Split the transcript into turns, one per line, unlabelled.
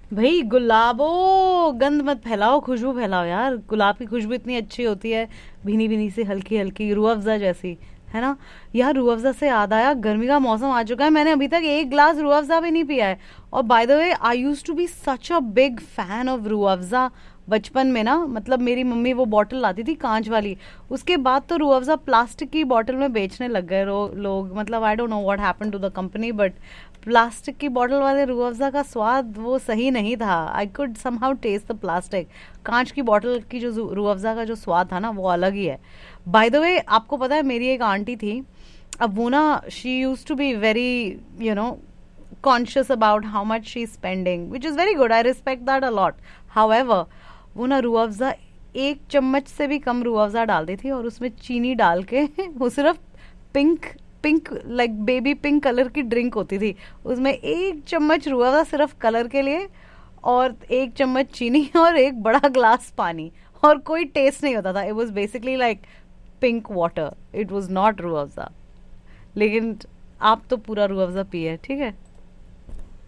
भाई गुलाबो, गंद मत फैलाओ, खुशबू फैलाओ यार। गुलाब की खुशबू इतनी अच्छी होती है, भीनी भीनी सी, हल्की हल्की, रूह अफ़ज़ा जैसी, है ना। यार रूह अफ़ज़ा से याद आया, गर्मी का मौसम आ चुका है, मैंने अभी तक एक ग्लास रूह अफ़ज़ा भी नहीं पिया है। और by the way I use to be such a big fan of Rooh Afza बचपन में ना। मतलब मेरी मम्मी वो बॉटल लाती थी कांच वाली, उसके बाद तो रूह अफ़ज़ा प्लास्टिक की बॉटल में बेचने लग गए लोग। मतलब I don't know what happened to the company, but plastic की बॉटल वाले रूह अफ़ज़ा का स्वाद वो सही नहीं था। I could somehow test the plastic. कांच की बॉटल की जो रूह अफ़ज़ा का जो स्वाद था ना, वो अलग ही है। बाय द वे आपको पता है, मेरी एक आंटी थी, अब वो ना, she use to be very, you know, conscious about how much she is spending, which is very good, I respect that a lot. However वो ना रूह अफ़ज़ा एक चम्मच से भी कम रूह अफ़ज़ा डालती थी, और उसमें चीनी डाल के वो सिर्फ pink pink like baby pink colour की ड्रिंक होती थी, उसमें एक चम्मच रूह अफ़ज़ा सिर्फ कलर के लिए, और एक चम्मच चीनी और एक बड़ा ग्लास पानी, और कोई टेस्ट नहीं होता था। It was basically like pink water, it was not Rooh Afza. लेकिन आप तो पूरा रूह अफ़ज़ा पिए, ठीक है।